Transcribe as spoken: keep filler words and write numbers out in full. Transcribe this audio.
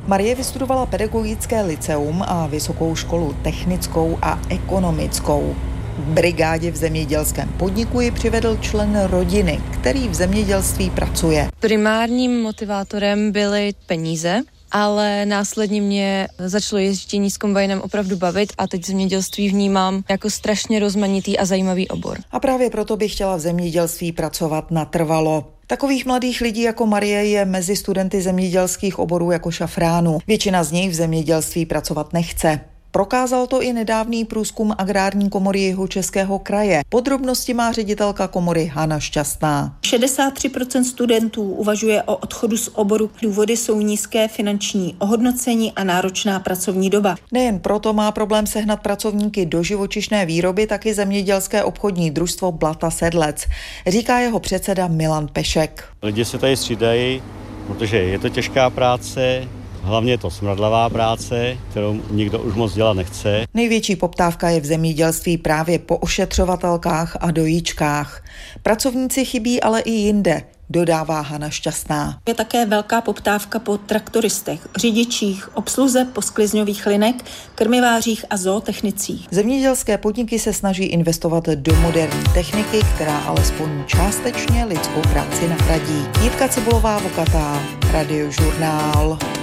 Marie vystudovala pedagogické lyceum a vysokou školu technickou a ekonomickou. V brigádě v zemědělském podniku ji přivedl člen rodiny, který v zemědělství pracuje. Primárním motivátorem byly peníze, ale následně mě začalo ježdění s kombajnem opravdu bavit a teď zemědělství vnímám jako strašně rozmanitý a zajímavý obor. A právě proto bych chtěla v zemědělství pracovat natrvalo. Takových mladých lidí jako Marie je mezi studenty zemědělských oborů jako šafránu. Většina z nich v zemědělství pracovat nechce. Prokázal to i nedávný průzkum Agrární komory Jihočeského kraje. Podrobnosti má ředitelka komory Hana Šťastná. šedesát tři procent studentů uvažuje o odchodu z oboru. Důvody jsou nízké finanční ohodnocení a náročná pracovní doba. Nejen proto má problém sehnat pracovníky do živočišné výroby, taky zemědělské obchodní družstvo Blata Sedlec, říká jeho předseda Milan Pešek. Lidi se tady střídají, protože je to těžká práce. Hlavně je to smradlavá práce, kterou nikdo už moc dělat nechce. Největší poptávka je v zemědělství právě po ošetřovatelkách a dojíčkách. Pracovníci chybí ale i jinde, dodává Hana Šťastná. Je také velká poptávka po traktoristech, řidičích, obsluze posklizňových linek, krmivářích a zootechnicích. Zemědělské podniky se snaží investovat do moderní techniky, která alespoň částečně lidskou práci nahradí. Jitka Cibulová Vokatá, Radiožurnál.